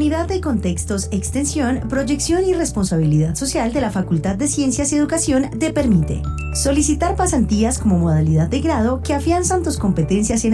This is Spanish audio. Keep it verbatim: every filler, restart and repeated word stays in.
Unidad de Contextos, Extensión, Proyección y Responsabilidad Social de la Facultad de Ciencias y Educación te permite solicitar pasantías como modalidad de grado que afianzan tus competencias en